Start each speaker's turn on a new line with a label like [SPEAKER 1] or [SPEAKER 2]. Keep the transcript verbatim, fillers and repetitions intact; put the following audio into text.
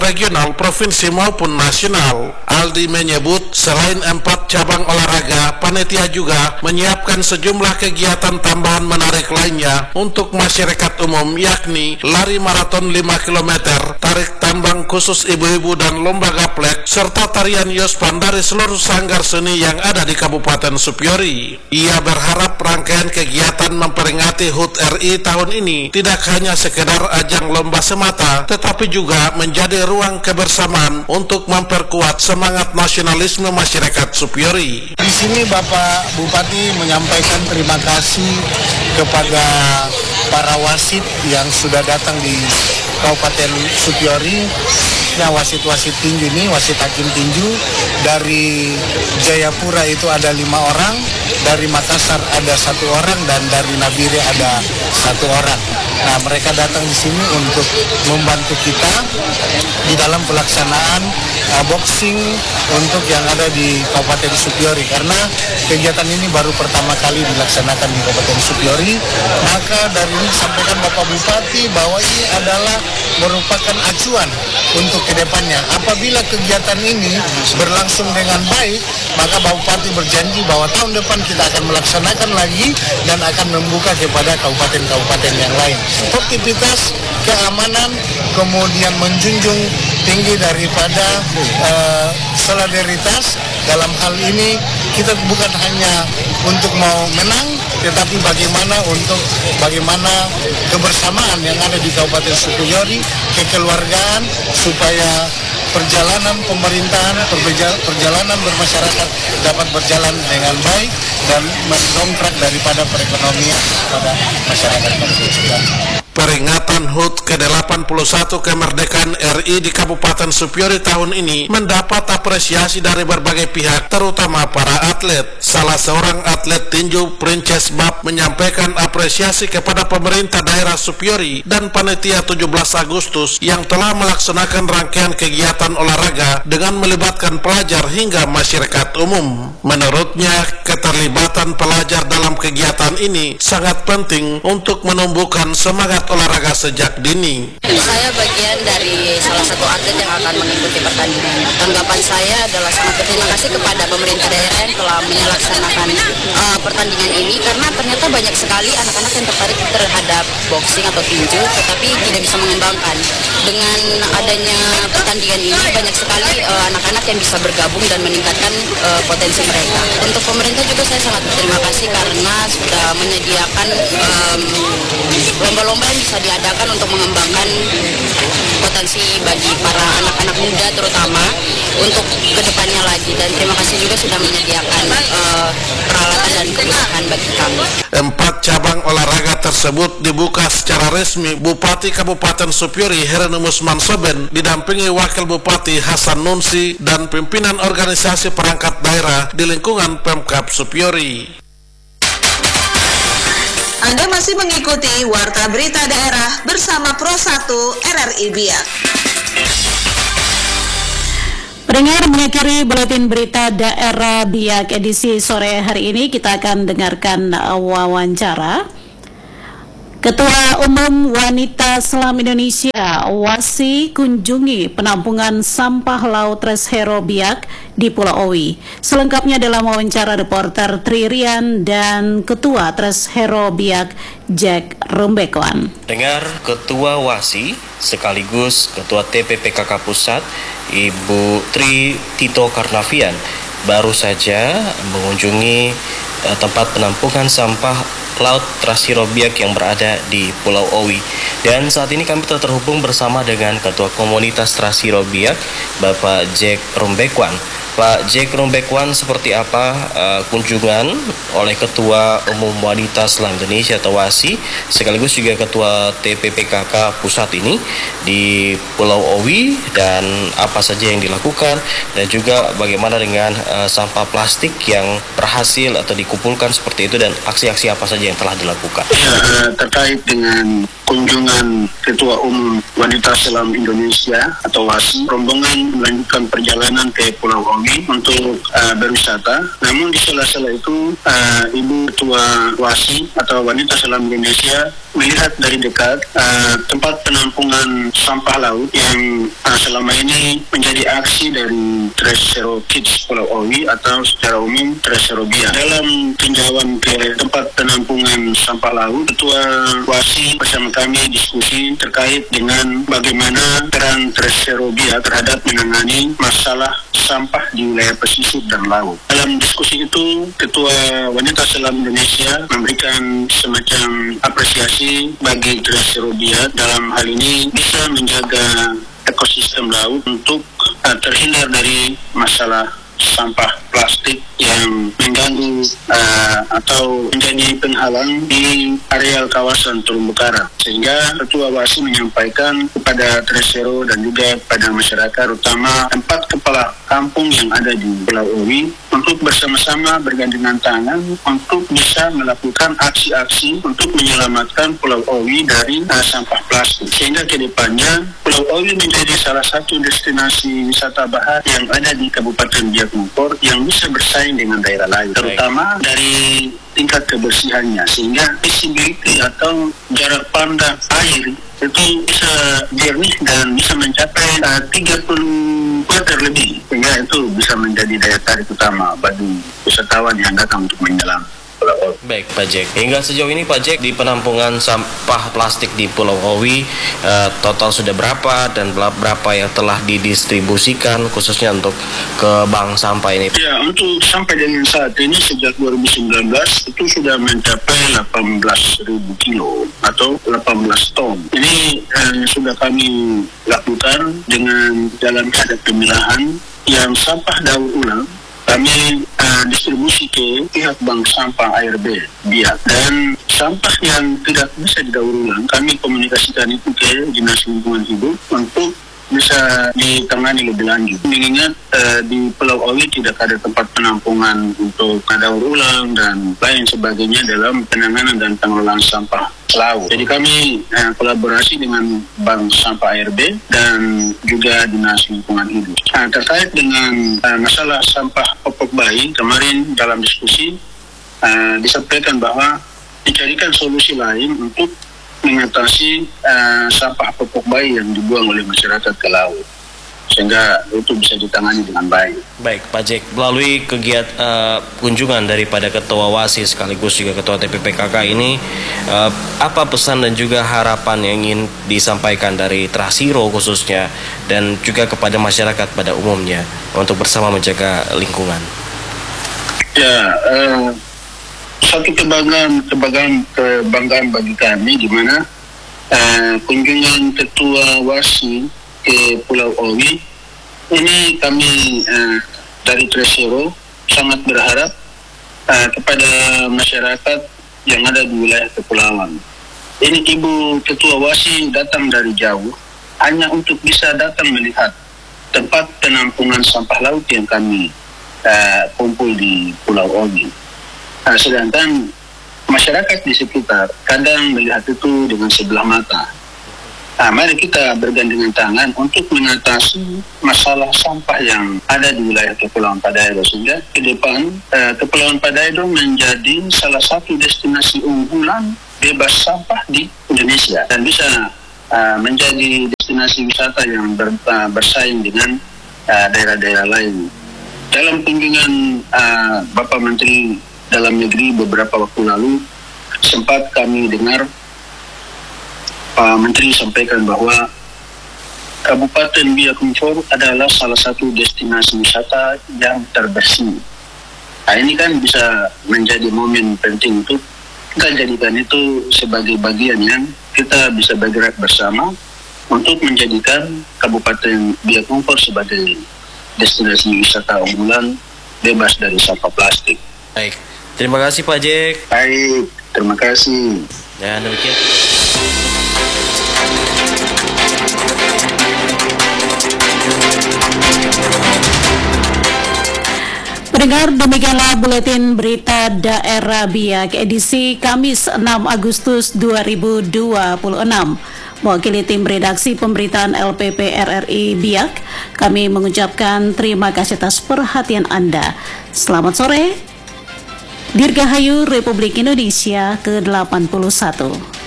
[SPEAKER 1] regional, provinsi maupun nasional. Aldi menyebut selain empat cabang olahraga, panitia juga menyiapkan sejumlah kegiatan tambahan menarik lainnya untuk masyarakat umum, yakni lari maraton lima kilometer, tarik tambang khusus ibu-ibu dan lomba gaplek, serta tarian yospan dari seluruh sanggar seni yang ada di Kabupaten Supiori. Ia berharap rangkaian kegiatan memperingati H U T R I tahun ini tidak hanya sekedar ajang lomba semata, tetapi juga menjadi ruang kebersamaan untuk memperkuat semangat nasionalisme masyarakat Supiori.
[SPEAKER 2] Di sini Bapak Bupati menyampaikan terima kasih kepada para wasit yang sudah datang di Kabupaten Supiori. Nah, wasit-wasit tinju ini, wasit hakim tinju dari Jayapura itu ada lima orang, dari Makassar ada satu orang, dan dari Nabire ada satu orang. Nah, mereka datang di sini untuk membantu kita di dalam pelaksanaan uh, boxing untuk yang ada di Kabupaten Supiori, karena kegiatan ini baru pertama kali dilaksanakan di Kabupaten Supiori. Maka dari ini sampaikan Bapak Bupati bahwa ini adalah merupakan acuan untuk kedepannya. Apabila kegiatan ini berlangsung dengan baik, maka Bapak Bupati berjanji bahwa tahun depan kita akan melaksanakan lagi dan akan membuka kepada kabupaten-kabupaten yang lain. Sportivitas, keamanan, kemudian menjunjung tinggi daripada uh, solidaritas. Dalam hal ini kita bukan hanya untuk mau menang, tetapi bagaimana untuk bagaimana kebersamaan yang ada di Kabupaten Supiori, kekeluargaan, supaya perjalanan pemerintahan, perjalanan bermasyarakat dapat berjalan dengan baik dan mendongkrak daripada perekonomian pada masyarakat Supiori.
[SPEAKER 1] Peringatan H U T ke delapan puluh satu kemerdekaan R I di Kabupaten Supiori tahun ini mendapat apresiasi dari berbagai pihak, terutama para atlet. Salah seorang atlet tinju, Princess Bab, menyampaikan apresiasi kepada pemerintah daerah Supiori dan panitia tujuh belas Agustus yang telah melaksanakan rangkaian kegiatan olahraga dengan melibatkan pelajar hingga masyarakat umum. Menurutnya, keterlibatan pelajar dalam kegiatan ini sangat penting untuk menumbuhkan semangat olahraga sejak dini.
[SPEAKER 3] Saya bagian dari salah satu atlet yang akan mengikuti pertandingan. Tanggapan saya adalah sangat berterima kasih kepada pemerintah daerah yang telah melaksanakan uh, pertandingan ini, karena ternyata banyak sekali anak-anak yang tertarik terhadap boxing atau tinju, tetapi tidak bisa mengembangkan. Dengan adanya pertandingan ini, banyak sekali uh, anak-anak yang bisa bergabung dan meningkatkan uh, potensi mereka. Untuk pemerintah juga saya sangat berterima kasih karena sudah menyediakan um, lomba-lomba yang bisa diadakan untuk mengembangkan potensi bagi para anak-anak muda terutama untuk kedepannya lagi, dan terima kasih juga sudah menyediakan uh, peralatan dan kebutuhan bagi kami.
[SPEAKER 1] Empat cabang olahraga tersebut dibuka secara resmi Bupati Kabupaten Supiori Hieronymus Mansoben didampingi Wakil Bupati Hasan Nunsi dan pimpinan organisasi perangkat daerah di lingkungan Pemkab Supiori.
[SPEAKER 4] Anda masih mengikuti Warta Berita Daerah bersama Pro satu R R I Biak.
[SPEAKER 5] Pendengar, mengakhiri buletin berita daerah Biak edisi sore hari ini, kita akan dengarkan wawancara Ketua Umum Wanita Selam Indonesia Wasi kunjungi penampungan sampah laut Reshero Biak di Pulau Owi. Selengkapnya dalam wawancara reporter Tririan dan Ketua Reshero Biak Jack Rumbekwan.
[SPEAKER 6] Dengar Ketua Wasi sekaligus Ketua T P P K K Pusat Ibu Tri Tito Karnavian baru saja mengunjungi uh, tempat penampungan sampah Laut Reshero Biak yang berada di Pulau Owi. Dan saat ini kami telah terhubung bersama dengan Ketua Komunitas Reshero Biak, Bapak Jack Rumbekwan. Pak Jack Rumbekwan, seperti apa uh, kunjungan oleh Ketua Umum Wanita Selam Indonesia atau Wasi sekaligus juga Ketua T P P K K Pusat ini di Pulau Owi, dan apa saja yang dilakukan, dan juga bagaimana dengan uh, sampah plastik yang berhasil atau dikumpulkan seperti itu, dan aksi-aksi apa saja yang telah dilakukan?
[SPEAKER 7] Ya, terkait dengan kunjungan Ketua Umum Wanita Selam Indonesia atau Wasi, rombongan melanjutkan perjalanan ke Pulau Owi untuk uh, berwisata. Namun di sela-sela itu uh, Ibu Ketua Wasi atau Wanita Selam Indonesia melihat dari dekat uh, tempat penampungan sampah laut yang uh, selama ini menjadi aksi dari Tresero Kids Pulau Owi atau secara umum Tresero Biak. Dalam tinjauan ke tempat penampungan sampah laut, Ketua Wasi bersama kami diskusi terkait dengan bagaimana peran Tresero Biak terhadap menangani masalah sampah di wilayah pesisir dan laut. Dalam diskusi itu, Ketua Wanita Selam Indonesia memberikan semacam apresiasi bagi Tresero Biak dalam hal ini bisa menjaga ekosistem laut untuk uh, terhindar dari masalah sampah plastik yang mengganggu uh, atau menjadi penghalang di areal kawasan terumbu karang. Sehingga Ketua Wasi menyampaikan kepada Tresero dan juga kepada masyarakat, terutama empat kepala kampung yang ada di Pulau Owi, untuk bersama-sama bergandengan tangan untuk bisa melakukan aksi-aksi untuk menyelamatkan Pulau Owi dari uh, sampah plastik. Sehingga ke depannya Pulau Owi menjadi salah satu destinasi wisata bahar yang ada di Kabupaten Biak Numfor yang bisa bersaing dengan daerah lain, terutama dari tingkat kebersihannya, sehingga visibility atau jarak pandang air itu bisa jernih dan bisa mencapai uh, tiga puluh meter lebih, sehingga itu bisa menjadi daya tarik utama bagi wisatawan yang datang untuk menyelam.
[SPEAKER 6] Baik, Pak Jack. Hingga sejauh ini, Pak Jack, di penampungan sampah plastik di Pulau Owi, uh, total sudah berapa dan berapa yang telah didistribusikan khususnya untuk ke bank sampah ini?
[SPEAKER 7] Ya, untuk sampai dengan saat ini sejak dua ribu sembilan belas itu sudah mencapai delapan belas ribu kilo atau delapan belas ton. Ini uh, sudah kami lakukan dengan dalam ada pemilahan yang sampah daur ulang. Kami uh, distribusi ke pihak bank sampah A R B Biak, dan sampah yang tidak bisa didaur ulang kami komunikasikan itu ke Dinas Lingkungan Hidup untuk bisa ditangani lebih lanjut. Mengingat uh, di Pulau Owi tidak ada tempat penampungan untuk daur ulang dan lain sebagainya dalam penanganan dan pengelolaan sampah laut. Jadi kami uh, kolaborasi dengan Bank Sampah A R B dan juga Dinas Lingkungan Hidup. Nah, terkait dengan uh, masalah sampah popok bayi, kemarin dalam diskusi uh, disampaikan bahwa dicarikan solusi lain untuk mengatasi uh, sampah popok bayi yang dibuang oleh masyarakat ke laut, sehingga itu bisa ditangani dengan baik.
[SPEAKER 6] Baik, Pak Jack, melalui kegiatan uh, kunjungan daripada Ketua Wasi sekaligus juga Ketua T P P K K ini, uh, apa pesan dan juga harapan yang ingin disampaikan dari Trasiro khususnya dan juga kepada masyarakat pada umumnya untuk bersama menjaga lingkungan?
[SPEAKER 7] Ya, uh, satu kebanggaan, kebanggaan, kebanggaan bagi kami di mana uh, kunjungan Ketua Wasi ke Pulau Owi ini kami uh, dari Tresero sangat berharap uh, kepada masyarakat yang ada di wilayah kepulauan. Ini Ibu Ketua Wasi datang dari jauh hanya untuk bisa datang melihat tempat penampungan sampah laut yang kami uh, kumpul di Pulau Owi. Nah, sedangkan masyarakat di sekitar kadang melihat itu dengan sebelah mata. Nah, mari kita bergandengan tangan untuk mengatasi masalah sampah yang ada di wilayah Kepulauan Padaido, sehingga ke depan eh, Kepulauan Padaido menjadi salah satu destinasi unggulan bebas sampah di Indonesia dan bisa uh, menjadi destinasi wisata yang ber, uh, bersaing dengan uh, daerah-daerah lain. Dalam kunjungan uh, Bapak Menteri Dalam Negeri beberapa waktu lalu, sempat kami dengar Pak Menteri sampaikan bahwa Kabupaten Biak Numfor adalah salah satu destinasi wisata yang terbersih. Nah, ini kan bisa menjadi momen penting untuk kita jadikan itu sebagai bagian yang kita bisa bergerak bersama untuk menjadikan Kabupaten Biak Numfor sebagai destinasi wisata unggulan bebas dari sampah plastik.
[SPEAKER 6] Baik. Terima kasih Pak Jack.
[SPEAKER 7] Baik, terima kasih.
[SPEAKER 6] Dan demikian.
[SPEAKER 5] Pendengar, demikianlah buletin berita daerah Biak edisi Kamis enam Agustus dua ribu dua puluh enam. Mewakili tim redaksi pemberitaan L P P R R I Biak, kami mengucapkan terima kasih atas perhatian Anda. Selamat sore. Dirgahayu Republik Indonesia ke delapan puluh satu.